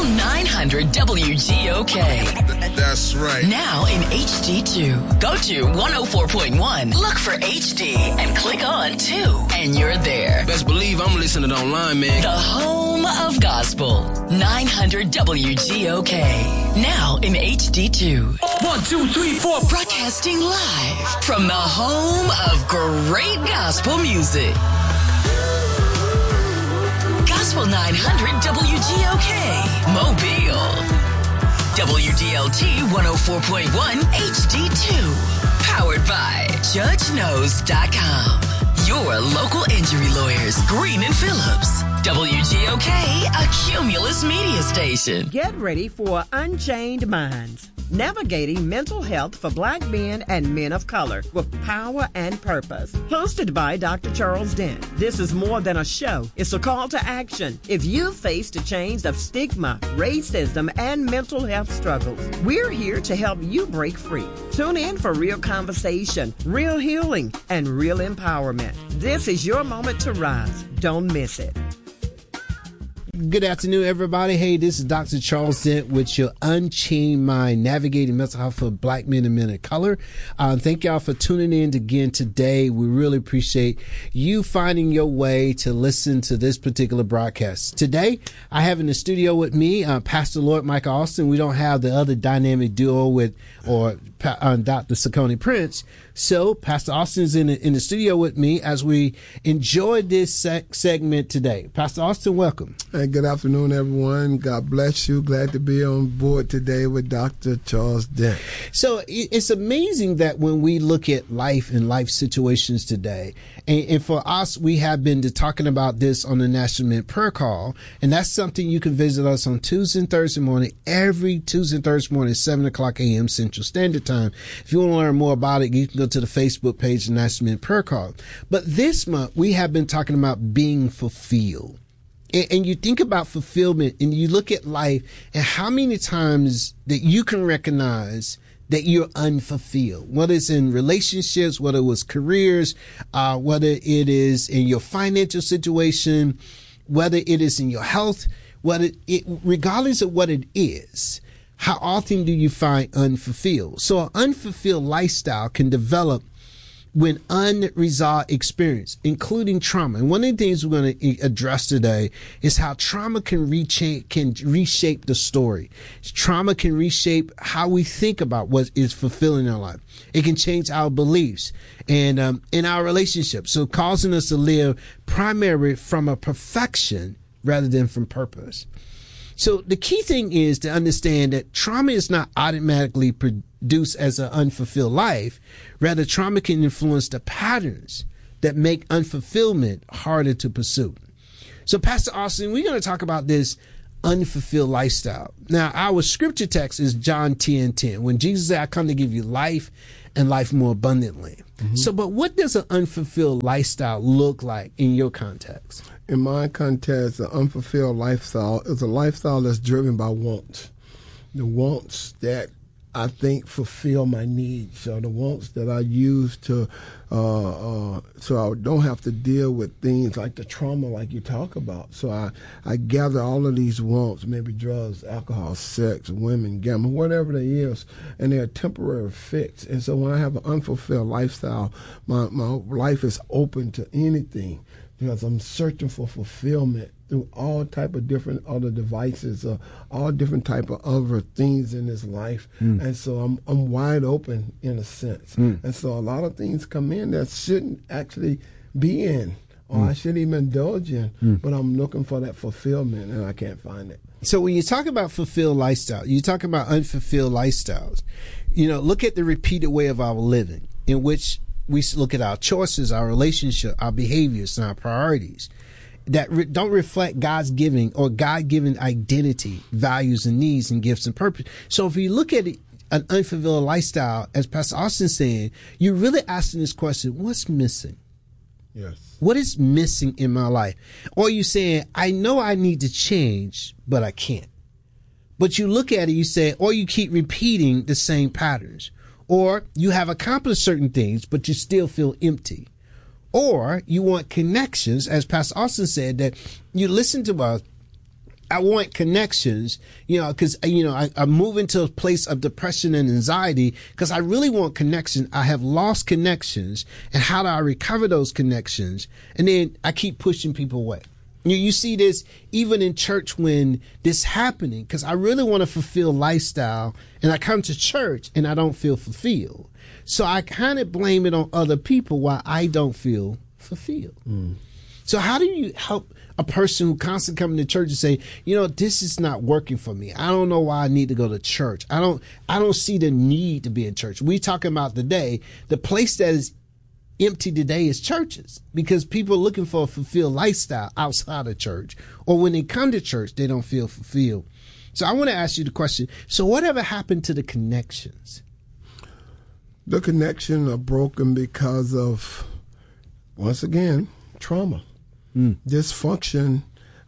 900 WGOK. That's right. Now in HD2. Go to 104.1. Look for HD and click on 2. And you're there. Best believe I'm listening online, man. The home of gospel. 900 WGOK. Now in HD2. 1, 2, 3, 4. Broadcasting live from the home of great gospel music. Gospel 900 WGOK. Mobile. WDLT 104.1 HD2. Powered by JudgeKnows.com. Your local injury lawyers, Green and Phillips. WGOK, a Cumulus media station. Get ready for Unchained Minds. Navigating mental health for Black men and men of color with power and purpose. Hosted by Dr. Charles Dent. This is more than a show. It's a call to action. If you've faced a chains of stigma, racism, and mental health struggles, we're here to help you break free. Tune in for real conversation, real healing, and real empowerment. This is your moment to rise. Don't miss it. Good afternoon, everybody. Hey, this is Dr. Charles Dent with your Unchained Mind, navigating mental health for Black men and men of color. Thank y'all for tuning in again today. We really appreciate you finding your way to listen to this particular broadcast. Today, I have in the studio with me Pastor Lord Michael Austin. We don't have the other dynamic duo with Dr. Sakoni Prince. So Pastor Austin is in the studio with me as we enjoy this segment today. Pastor Austin, welcome. Hey, good afternoon, everyone. God bless you. Glad to be on board today with Dr. Charles Dent. So it's amazing that when we look at life and life situations today, and for us, we have been talking about this on the National Men Prayer Call, and that's something you can visit us on Tuesday and Thursday morning, every Tuesday and Thursday morning at 7 o'clock a.m. Central Standard Time. If you want to learn more about it, you can go to the Facebook page, the National Men Prayer Call. But this month, we have been talking about being fulfilled. And you think about fulfillment and you look at life and how many times that you can recognize that you're unfulfilled, whether it's in relationships, whether it was careers, whether it is in your financial situation, whether it is in your health, regardless of what it is, how often do you find unfulfilled? So an unfulfilled lifestyle can develop when unresolved experience, including trauma. And one of the things we're going to address today is how trauma can reshape the story. Trauma can reshape how we think about what is fulfilling our life. It can change our beliefs and in our relationships, so causing us to live primarily from a perfection rather than from purpose. So the key thing is to understand that trauma is not automatically produced as an unfulfilled life. Rather, trauma can influence the patterns that make unfulfillment harder to pursue. So, Pastor Austin, we're going to talk about this unfulfilled lifestyle. Now, our scripture text is John 10:10, when Jesus said, I come to give you life and life more abundantly. Mm-hmm. So, but what does an unfulfilled lifestyle look like in your context? In my context, the unfulfilled lifestyle is a lifestyle that's driven by wants. The wants that I think fulfill my needs, or the wants that I use to, so I don't have to deal with things like the trauma like you talk about. So I gather all of these wants, maybe drugs, alcohol, sex, women, gambling, whatever they is, and they're a temporary fix. And so when I have an unfulfilled lifestyle, my life is open to anything, because I'm searching for fulfillment through all type of different other devices, all different type of other things in this life. And so I'm wide open in a sense. And so a lot of things come in that shouldn't actually be in, or I shouldn't even indulge in, but I'm looking for that fulfillment and I can't find it. So when you talk about fulfilled lifestyle, you talk about unfulfilled lifestyles, look at the repeated way of our living, in which we look at our choices, our relationship, our behaviors, and our priorities that don't reflect God's giving or God-given identity, values, and needs, and gifts and purpose. So if you look at it, an unfulfilled lifestyle, as Pastor Austin saying, you're really asking this question, what's missing? Yes. What is missing in my life? Or you saying, I know I need to change, but I can't. But you look at it, you say, or you keep repeating the same patterns. Or you have accomplished certain things, but you still feel empty. Or you want connections, as Pastor Austin said, that you listen to us I want connections, because, I move into a place of depression and anxiety because I really want connection. I have lost connections, and how do I recover those connections? And then I keep pushing people away. You see this even in church when this happening, because I really want to fulfill lifestyle, and I come to church and I don't feel fulfilled. So I kind of blame it on other people why I don't feel fulfilled. So how do you help a person who constantly coming to church and say, this is not working for me. I don't know why I need to go to church. I don't see the need to be in church. We talking about today, the place that is empty today is churches, because people are looking for a fulfilled lifestyle outside of church, or when they come to church, they don't feel fulfilled. So I want to ask you the question. So whatever happened to the connections? The connections are broken because of, once again, trauma. Dysfunction,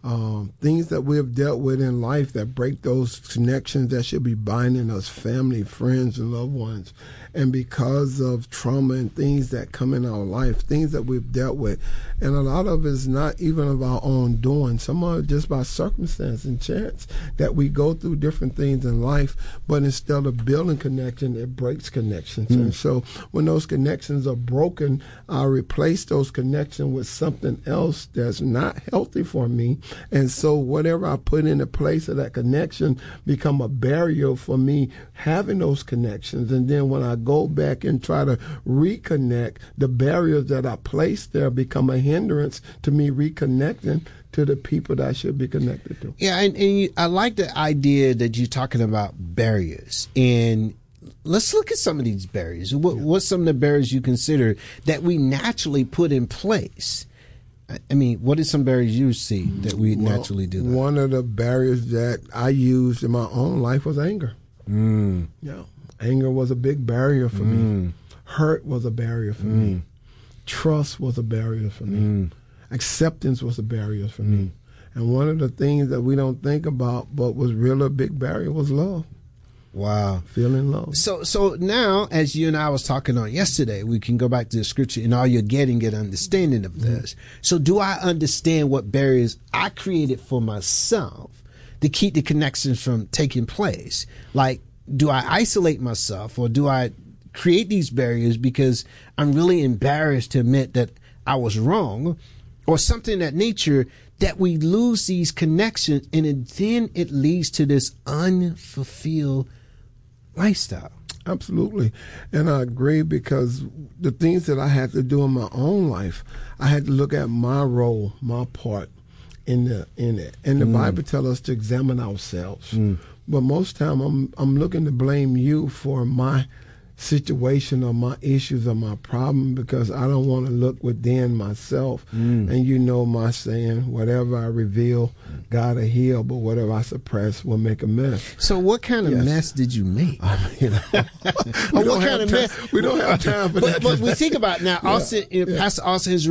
things that we have dealt with in life that break those connections that should be binding us, family, friends, and loved ones. And because of trauma and things that come in our life, things that we've dealt with, and a lot of it is not even of our own doing. Some of it just by circumstance and chance that we go through different things in life, but instead of building connection, it breaks connections. And so when those connections are broken, I replace those connections with something else that's not healthy for me. And so whatever I put in the place of that connection become a barrier for me having those connections. And then when I go back and try to reconnect, the barriers that I placed there become a hindrance to me reconnecting to the people that I should be connected to. Yeah, I like the idea that you're talking about barriers. And let's look at some of these barriers. What's some of the barriers you consider that we naturally put in place? I mean, what are some barriers you see that we naturally do that? One of the barriers that I used in my own life was anger. Yeah, anger was a big barrier for me. Hurt was a barrier for me. Trust was a barrier for me. Acceptance was a barrier for me. And one of the things that we don't think about but was really a big barrier was love. Wow. Feeling love. So now, as you and I was talking on yesterday, we can go back to the scripture, and all you're getting get understanding of this. So do I understand what barriers I created for myself to keep the connections from taking place? Like, do I isolate myself, or do I create these barriers because I'm really embarrassed to admit that I was wrong, or something of that nature, that we lose these connections, and then it leads to this unfulfilled lifestyle? Absolutely. And I agree, because the things that I had to do in my own life, I had to look at my role, my part in it. And the Bible tells us to examine ourselves. But most time I'm looking to blame you for my situation or my issues or my problem, because I don't want to look within myself. And my saying, whatever I reveal, God will heal, but whatever I suppress will make a mess. So what kind of mess did you make? We don't have time for that. But we think about it now. Pastor Austin has